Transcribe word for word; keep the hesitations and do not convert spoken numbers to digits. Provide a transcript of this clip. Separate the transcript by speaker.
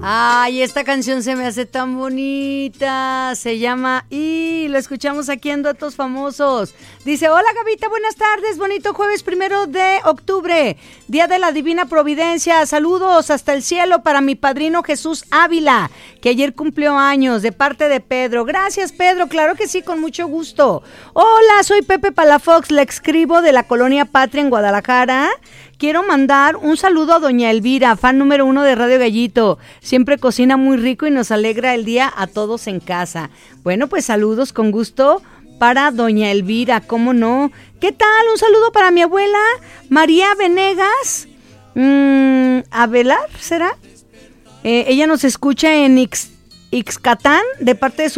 Speaker 1: Ay, esta canción se me hace tan bonita. Se llama Y lo escuchamos aquí en Duetos Famosos. Dice, hola Gabita, buenas tardes. Bonito jueves primero de octubre, Día de la Divina Providencia. Saludos hasta el cielo para mi padrino Jesús Ávila, que ayer cumplió años, de parte de Pedro. Gracias, Pedro, claro que sí, con mucho gusto. Hola, soy Pepe Palafox, le escribo de la Colonia Patria en Guadalajara. Quiero mandar un saludo a doña Elvira, fan número uno de Radio Gallito. Siempre cocina muy rico y nos alegra el día a todos en casa. Bueno, pues saludos con gusto para doña Elvira, ¿cómo no? ¿Qué tal? Un saludo para mi abuela María Venegas. Mm, ¿Avelar será? Eh, ella nos escucha en Ix, Ixcatán, de parte de su